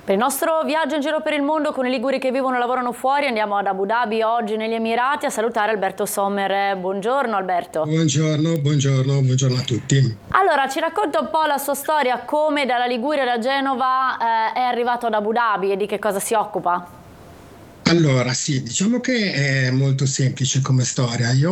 Per il nostro viaggio in giro per il mondo con i liguri che vivono e lavorano fuori andiamo ad Abu Dhabi oggi negli Emirati a salutare Alberto Sommer. Buongiorno Alberto. Buongiorno a tutti. Allora, ci racconta un po' la sua storia, come dalla Liguria da Genova è arrivato ad Abu Dhabi e di che cosa si occupa? Allora, sì, diciamo che è molto semplice come storia. Io